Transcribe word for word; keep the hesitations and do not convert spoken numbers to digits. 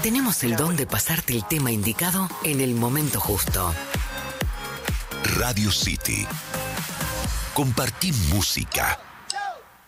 tenemos el don de pasarte el tema indicado en el momento justo. Radio City. Compartí música.